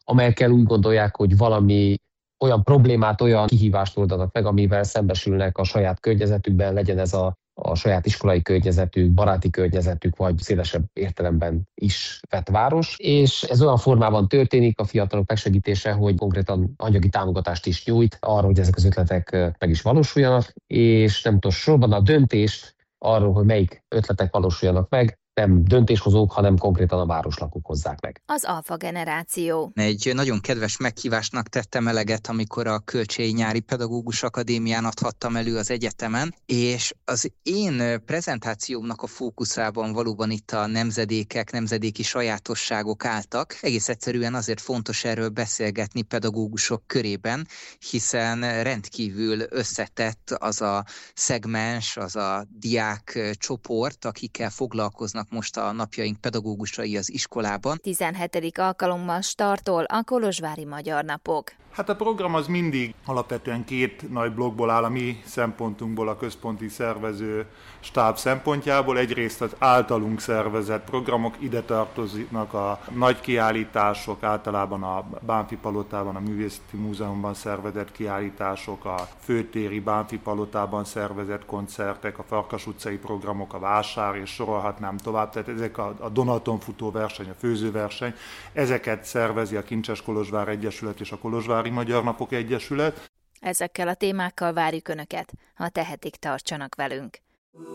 amelyekkel úgy gondolják, hogy valami olyan problémát, olyan kihívást oldanak meg, amivel szembesülnek a saját környezetükben, legyen ez a saját iskolai környezetük, baráti környezetük, vagy szélesebb értelemben is vett város. És ez olyan formában történik a fiatalok megsegítése, hogy konkrétan anyagi támogatást is nyújt arra, hogy ezek az ötletek meg is valósuljanak, és nem tudom, sorban a döntést arról, hogy melyik ötletek valósuljanak meg, nem döntéshozók, hanem konkrétan a városlakók hozzák meg. Az alfa generáció. Egy nagyon kedves meghívásnak tettem eleget, amikor a Kölcsei Nyári Pedagógus Akadémián adhattam elő az egyetemen, és az én prezentációmnak a fókuszában valóban itt a nemzedékek, nemzedéki sajátosságok álltak. Egész egyszerűen azért fontos erről beszélgetni pedagógusok körében, hiszen rendkívül összetett az a szegmens, az a diák csoport, akikkel foglalkoznak most a napjaink pedagógusai az iskolában. 17. alkalommal startol a Kolozsvári Magyar Napok. Hát a program az mindig alapvetően két nagy blokkból áll a mi szempontunkból, a központi szervező stáb szempontjából. Egyrészt az általunk szervezett programok, ide tartoznak a nagy kiállítások, általában a Bánffy Palotában, a Művészeti Múzeumban szervezett kiállítások, a Főtéri Bánffy Palotában szervezett koncertek, a Farkas utcai programok, a vásár, és sorolhatnám tovább. Tehát ezek a Donaton futóverseny, a főzőverseny, ezeket szervezi a Kincses Kolozsvár Egyesület és a Kolozsvári Magyar Napok Egyesület. Ezekkel a témákkal várjuk Önöket, ha tehetik, tartsanak velünk.